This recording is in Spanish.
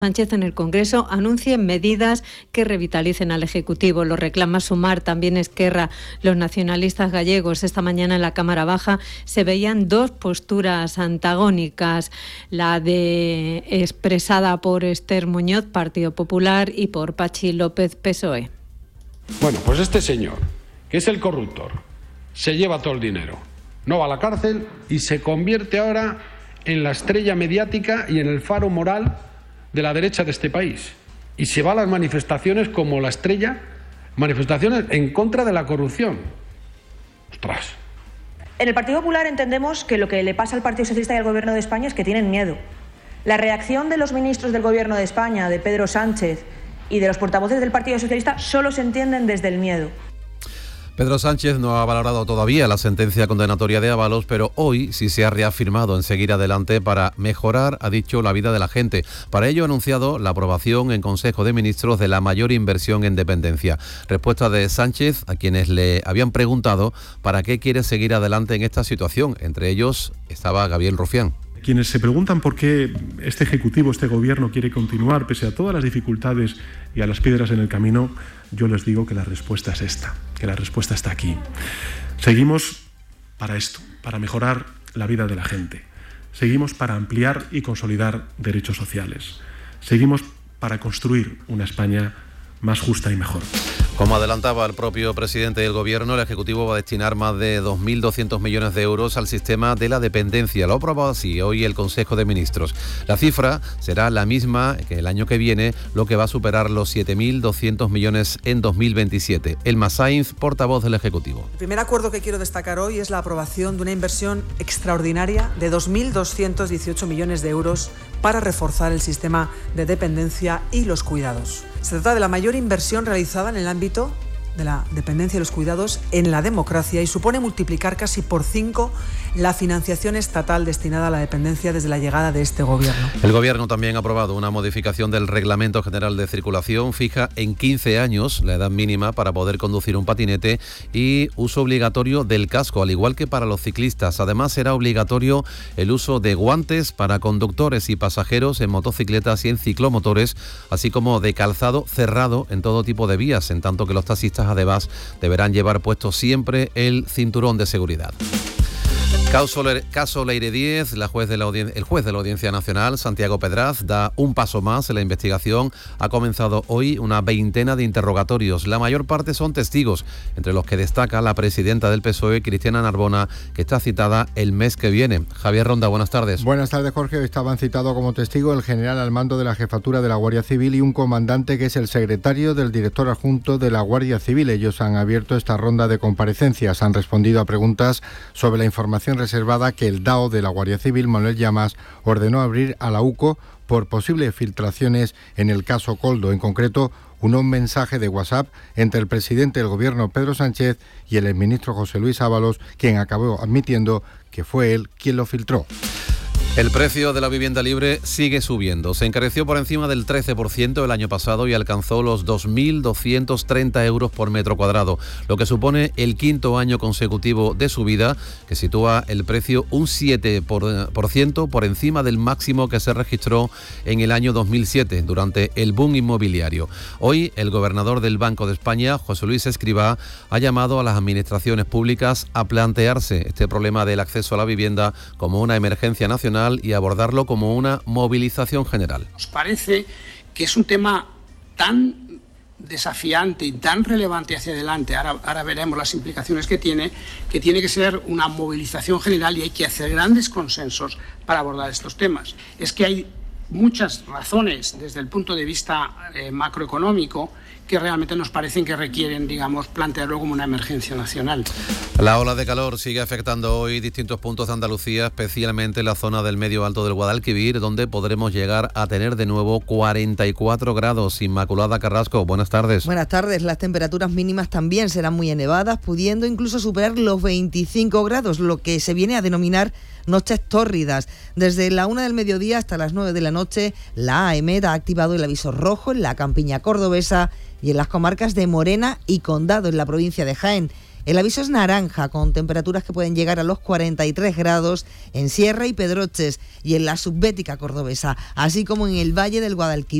Sánchez en el Congreso anuncie medidas que revitalicen al Ejecutivo. Lo reclama Sumar, también Esquerra. Los nacionalistas gallegos, esta mañana en la Cámara Baja se veían dos posturas antagónicas, la de expresada por Esther Muñoz, Partido Popular, y por Pachi López, PSOE. Bueno, pues este señor, que es el corruptor, se lleva todo el dinero, no va a la cárcel y se convierte ahora en la estrella mediática y en el faro moral de la derecha de este país, y se va a las manifestaciones como la estrella, manifestaciones en contra de la corrupción. ¡Ostras! En el Partido Popular entendemos que lo que le pasa al Partido Socialista y al Gobierno de España es que tienen miedo. La reacción de los ministros del Gobierno de España, de Pedro Sánchez y de los portavoces del Partido Socialista, solo se entienden desde el miedo. Pedro Sánchez no ha valorado todavía la sentencia condenatoria de Ábalos, pero hoy sí se ha reafirmado en seguir adelante para mejorar, ha dicho, la vida de la gente. Para ello ha anunciado la aprobación en Consejo de Ministros de la mayor inversión en dependencia. Respuesta de Sánchez a quienes le habían preguntado para qué quiere seguir adelante en esta situación. Entre ellos estaba Gabriel Rufián. Quienes se preguntan por qué este Ejecutivo, este Gobierno quiere continuar pese a todas las dificultades y a las piedras en el camino, yo les digo que la respuesta es esta, que la respuesta está aquí. Seguimos para esto, para mejorar la vida de la gente. Seguimos para ampliar y consolidar derechos sociales. Seguimos para construir una España más justa y mejor. Como adelantaba el propio presidente del Gobierno, el Ejecutivo va a destinar más de 2.200 millones de euros al sistema de la dependencia. Lo ha aprobado así hoy el Consejo de Ministros. La cifra será la misma que el año que viene, lo que va a superar los 7.200 millones en 2027. Elma Sainz, portavoz del Ejecutivo. El primer acuerdo que quiero destacar hoy es la aprobación de una inversión extraordinaria de 2.218 millones de euros para reforzar el sistema de dependencia y los cuidados. Se trata de la mayor inversión realizada en el ámbito de la dependencia y los cuidados en la democracia y supone multiplicar casi por 5 la financiación estatal destinada a la dependencia desde la llegada de este Gobierno. El Gobierno también ha aprobado una modificación del Reglamento General de Circulación, fija en 15 años la edad mínima para poder conducir un patinete y uso obligatorio del casco, al igual que para los ciclistas. Además, será obligatorio el uso de guantes para conductores y pasajeros en motocicletas y en ciclomotores, así como de calzado cerrado en todo tipo de vías, en tanto que los taxistas además deberán llevar puesto siempre el cinturón de seguridad. Caso Leire Díez, el juez de la Audiencia Nacional, Santiago Pedraz, da un paso más en la investigación. Ha comenzado hoy una veintena de interrogatorios. La mayor parte son testigos, entre los que destaca la presidenta del PSOE, Cristiana Narbona, que está citada el mes que viene. Javier Ronda, buenas tardes. Buenas tardes, Jorge. Hoy estaban citados como testigo el general al mando de la jefatura de la Guardia Civil y un comandante que es el secretario del director adjunto de la Guardia Civil. Ellos han abierto esta ronda de comparecencias. Han respondido a preguntas sobre la información reservada que el DAO de la Guardia Civil, Manuel Llamas, ordenó abrir a la UCO por posibles filtraciones en el caso Koldo, en concreto un mensaje de WhatsApp entre el presidente del Gobierno, Pedro Sánchez, y el exministro José Luis Ábalos, quien acabó admitiendo que fue él quien lo filtró. El precio de la vivienda libre sigue subiendo. Se encareció por encima del 13% el año pasado y alcanzó los 2.230 euros por metro cuadrado, lo que supone el quinto año consecutivo de subida, que sitúa el precio un 7% por encima del máximo que se registró en el año 2007, durante el boom inmobiliario. Hoy, el gobernador del Banco de España, José Luis Escrivá, ha llamado a las administraciones públicas a plantearse este problema del acceso a la vivienda como una emergencia nacional y abordarlo como una movilización general. Nos parece que es un tema tan desafiante y tan relevante hacia adelante, ahora veremos las implicaciones que tiene que ser una movilización general y hay que hacer grandes consensos para abordar estos temas. Es que hay muchas razones desde el punto de vista macroeconómico que realmente nos parecen que requieren, plantearlo como una emergencia nacional. La ola de calor sigue afectando hoy distintos puntos de Andalucía, especialmente la zona del medio alto del Guadalquivir, donde podremos llegar a tener de nuevo 44 grados. Inmaculada Carrasco, buenas tardes. Buenas tardes. Las temperaturas mínimas también serán muy elevadas, pudiendo incluso superar los 25 grados, lo que se viene a denominar noches tórridas. Desde la 1 del mediodía hasta las 9 de la noche, la AEMET ha activado el aviso rojo en la campiña cordobesa y en las comarcas de Morena y Condado, en la provincia de Jaén. El aviso es naranja, con temperaturas que pueden llegar a los 43 grados en Sierra y Pedroches y en la subbética cordobesa, así como en el Valle del Guadalquivir.